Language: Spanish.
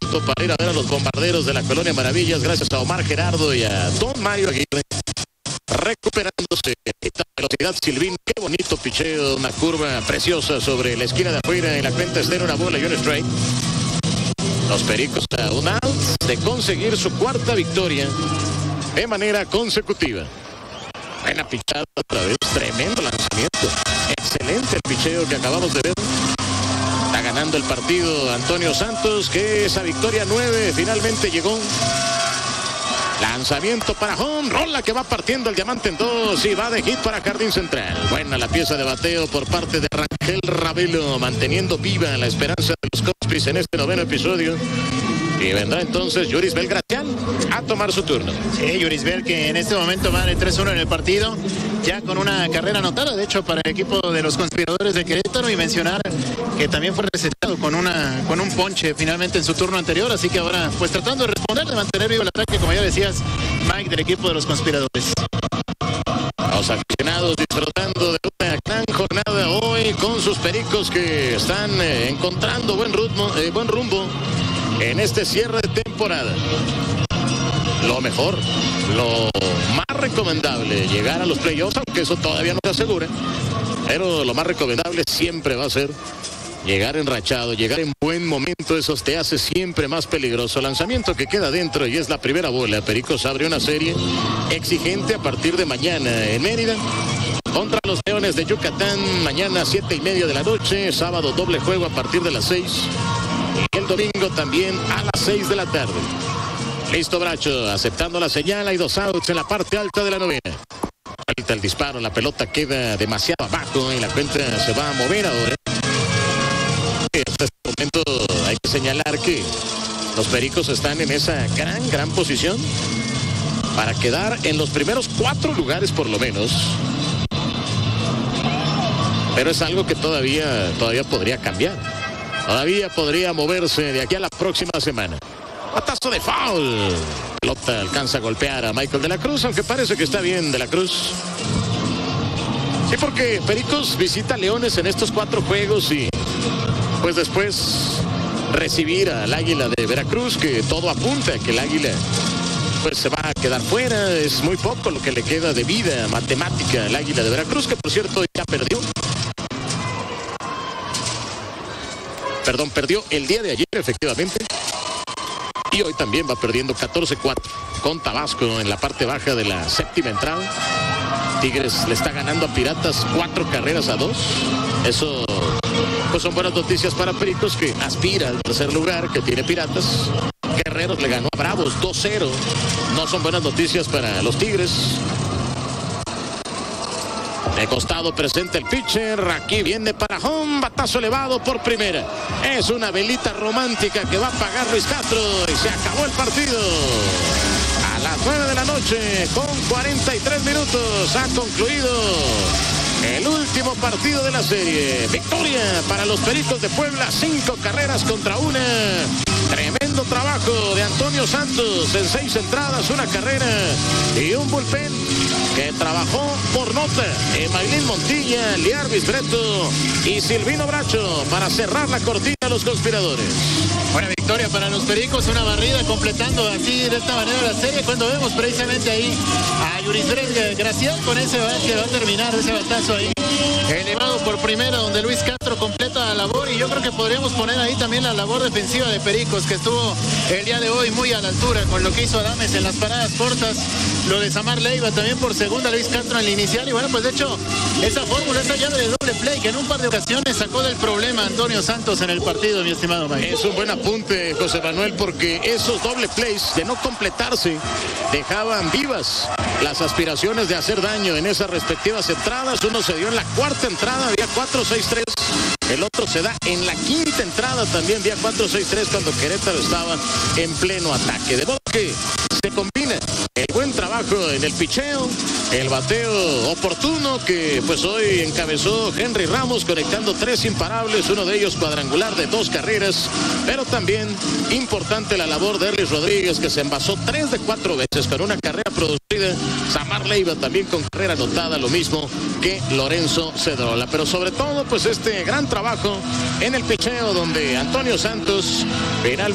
para ir a ver a los bombarderos de la Colonia Maravillas, gracias a Omar Gerardo y a Don Mario Aguirre. Recuperándose esta velocidad, Silvín, qué bonito picheo, una curva preciosa sobre la esquina de afuera, en la cuenta está en una bola y un strike. Los Pericos a un out de conseguir su cuarta victoria de manera consecutiva. Buena pichada otra vez, tremendo lanzamiento, excelente el picheo que acabamos de ver. Está ganando el partido Antonio Santos, que esa victoria 9 finalmente llegó. Lanzamiento para home, rola que va partiendo el diamante en dos y va de hit para Jardín Central. Buena la pieza de bateo por parte de Rangel Ravelo, manteniendo viva la esperanza de los Cospis en este noveno episodio. Y vendrá entonces Yurisbel Gracián a tomar su turno. Sí, Yurisbel, que en este momento va de 3-1 en el partido, ya con una carrera anotada, de hecho, para el equipo de los Conspiradores de Querétaro, y mencionar que también fue recetado con un ponche finalmente en su turno anterior, así que ahora pues tratando de responder, de mantener vivo el ataque, como ya decías, Mike, del equipo de los Conspiradores. Los aficionados disfrutando de una gran jornada hoy con sus Pericos, que están encontrando buen rumbo en este cierre de temporada. Lo mejor, lo más recomendable, llegar a los playoffs, aunque eso todavía no se asegura, pero lo más recomendable siempre va a ser llegar enrachado, llegar en buen momento. Eso te hace siempre más peligroso. Lanzamiento que queda dentro y es la primera bola. Pericos abre una serie exigente a partir de mañana en Mérida contra los Leones de Yucatán, mañana 7:30 de la noche, sábado doble juego a partir de las 6. Y el domingo también a las 6 de la tarde. Listo Bracho, aceptando la señal, hay 2 outs en la parte alta de la novena. Falta el disparo, la pelota queda demasiado abajo y la cuenta se va a mover ahora. Hasta este momento hay que señalar que los Pericos están en esa gran posición para quedar en los primeros 4 lugares por lo menos. Pero es algo que todavía podría cambiar. Todavía podría moverse de aquí a la próxima semana. Batazo de foul. Pelota alcanza a golpear a Michael de la Cruz, aunque parece que está bien de la Cruz. Sí, porque Pericos visita Leones en estos 4 juegos y pues después recibir al Águila de Veracruz, que todo apunta a que el Águila pues se va a quedar fuera. Es muy poco lo que le queda de vida matemática al Águila de Veracruz, que por cierto ya perdió. Perdió el día de ayer, efectivamente. Y hoy también va perdiendo 14-4 con Tabasco en la parte baja de la séptima entrada. Tigres le está ganando a Piratas 4 carreras a 2. Eso pues son buenas noticias para Pericos, que aspira al tercer lugar que tiene Piratas. Guerreros le ganó a Bravos 2-0. No son buenas noticias para los Tigres. De costado presenta el pitcher, aquí viene para home, batazo elevado por primera. Es una velita romántica que va a apagar Luis Castro y se acabó el partido. A las 9 de la noche, con 43 minutos, ha concluido el último partido de la serie. Victoria para los Pericos de Puebla, 5 carreras contra 1. Tremendo trabajo de Antonio Santos en 6 entradas, 1 carrera y un bullpen que trabajó por nota. Emailín Montilla, Liarvis Breto y Silvino Bracho para cerrar la cortina a los Conspiradores. Buena victoria para los Pericos, una barrida completando así de esta manera la serie, cuando vemos precisamente ahí a Yurisbel Gracián con ese bat que va a terminar, ese batazo ahí elevado por primera, donde Luis Castro completa la labor. Y yo creo que podríamos poner ahí también la labor defensiva de Pericos, que estuvo el día de hoy muy a la altura con lo que hizo Adames en las paradas cortas, lo de Samar Leiva también por segunda, Luis Castro en la inicial. Y bueno, pues de hecho esa fórmula, esa llave de doble play que en un par de ocasiones sacó del problema Antonio Santos en el partido, mi estimado Mike. Es un buen apunte, José Manuel, porque esos doble plays de no completarse dejaban vivas las aspiraciones de hacer daño en esas respectivas entradas. Uno se dio en la 4ª entrada, vía 4-6-3. El otro se da en la 5ª entrada, también vía 4-6-3, cuando Querétaro estaba en pleno ataque. De modo que se combina el buen trabajo en el picheo, el bateo oportuno que pues hoy encabezó Henry Ramos, conectando 3 imparables, uno de ellos cuadrangular de 2 carreras, pero también importante la labor de Erlis Rodríguez, que se envasó 3 de 4 veces con una carrera producida. Samar Leiva también con carrera anotada, lo mismo que Lorenzo Cedrola. Pero sobre todo pues este gran trabajo en el picheo, donde Antonio Santos finalmente